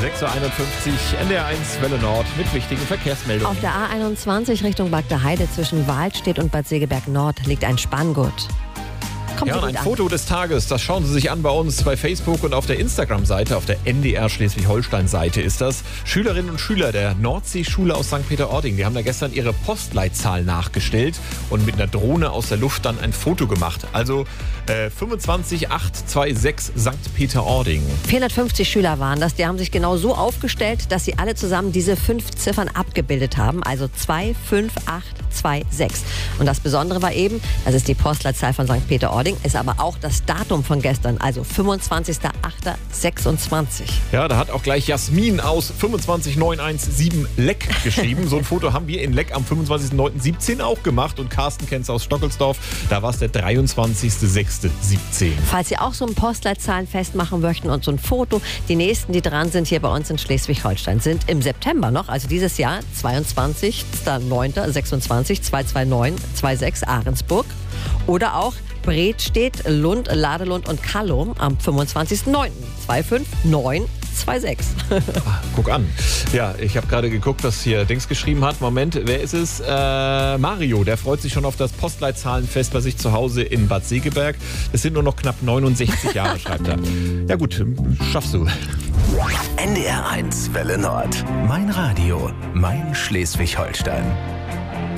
6.51 Uhr, NDR1 Welle Nord mit wichtigen Verkehrsmeldungen. Auf der A21 Richtung Bagda Heide zwischen Waldstedt und Bad Segeberg Nord liegt ein Spanngurt. Kommt Ja, und gut ein an. Foto des Tages, das schauen Sie sich an bei uns bei Facebook und auf der Instagram-Seite, auf der NDR Schleswig-Holstein-Seite ist das. Schülerinnen und Schüler der Nordseeschule aus St. Peter-Ording, die haben da gestern ihre Postleitzahl nachgestellt und mit einer Drohne aus der Luft dann ein Foto gemacht. Also 25826 St. Peter-Ording. 450 Schüler waren das. Die haben sich genau so aufgestellt, dass sie alle zusammen diese 5 Ziffern abgebildet haben. Also 25826. Und das Besondere war eben, das ist die Postleitzahl von St. Peter-Ording, ist aber auch das Datum von gestern, also 25.08.26. Ja, da hat auch gleich Jasmin aus 25917 Leck geschrieben. So ein Foto haben wir in Leck am 25.09.17 auch gemacht. Und Carsten kennt es aus Stockelsdorf, da war es der 23.06.17. Falls Sie auch so ein Postleitzahlenfest machen möchten und so ein Foto, die nächsten, die dran sind hier bei uns in Schleswig-Holstein, sind im September noch, also dieses Jahr, 22.09.26, 22926 Ahrensburg. Oder auch Bredstedt, Lund, Ladelund und Kallum am 25.09. 25926. Guck an. Ja, ich habe gerade geguckt, was hier Dings geschrieben hat. Moment, wer ist es? Mario, der freut sich schon auf das Postleitzahlenfest bei sich zu Hause in Bad Segeberg. Es sind nur noch knapp 69 Jahre, schreibt er. Ja gut, schaffst du. NDR1 Welle Nord. Mein Radio, mein Schleswig-Holstein.